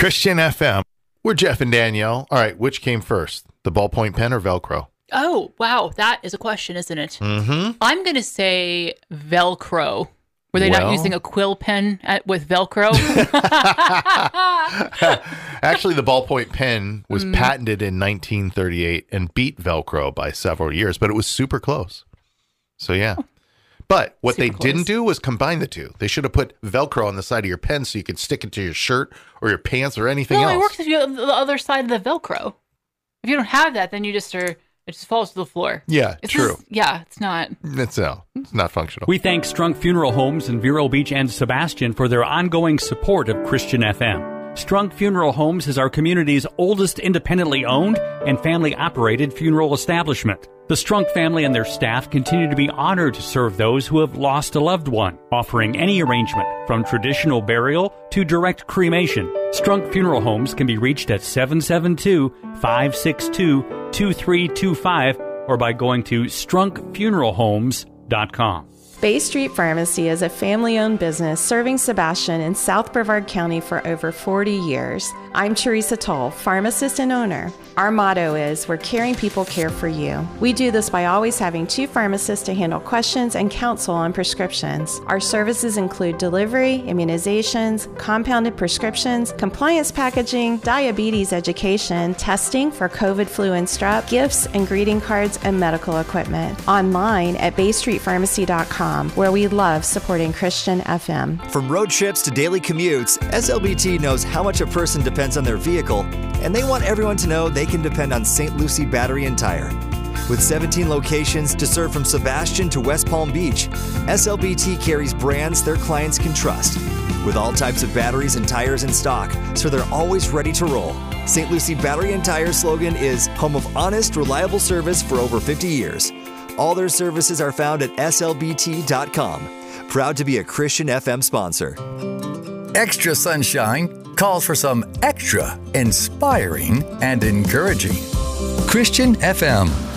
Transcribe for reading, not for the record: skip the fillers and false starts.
Christian FM. We're Jeff and Danielle. All right, which came first, the ballpoint pen or Velcro? Oh, wow. That is a question, isn't it? Mm-hmm. I'm going to say Velcro. Were they not using a quill pen with Velcro? Actually, the ballpoint pen was patented in 1938 and beat Velcro by several years, but it was super close. So, yeah. But what they didn't do was combine the two. They should have put Velcro on the side of your pen so you could stick it to your shirt or your pants or anything else. It works if you have the other side of the Velcro. If you don't have that, then you just it just falls to the floor. Yeah, it's true. It's not. It's not functional. We thank Strunk Funeral Homes in Vero Beach and Sebastian for their ongoing support of Christian FM. Strunk Funeral Homes is our community's oldest independently owned and family-operated funeral establishment. The Strunk family and their staff continue to be honored to serve those who have lost a loved one, offering any arrangement from traditional burial to direct cremation. Strunk Funeral Homes can be reached at 772-562-2325 or by going to strunkfuneralhomes.com. Bay Street Pharmacy is a family-owned business serving Sebastian in South Brevard County for over 40 years. I'm Teresa Toll, pharmacist and owner. Our motto is, where caring people care for you. We do this by always having 2 pharmacists to handle questions and counsel on prescriptions. Our services include delivery, immunizations, compounded prescriptions, compliance packaging, diabetes education, testing for COVID, flu, and strep, gifts and greeting cards, and medical equipment. Online at baystreetpharmacy.com, where we love supporting Christian FM. From road trips to daily commutes, SLBT knows how much a person depends on their vehicle, and they want everyone to know they can depend on St. Lucie Battery and Tire. With 17 locations to serve from Sebastian to West Palm Beach, SLBT carries brands their clients can trust. With all types of batteries and tires in stock, so they're always ready to roll. St. Lucie Battery and Tire slogan is home of honest, reliable service for over 50 years. All their services are found at slbt.com. Proud to be a Christian FM sponsor. Extra sunshine calls for some extra inspiring and encouraging. Christian FM.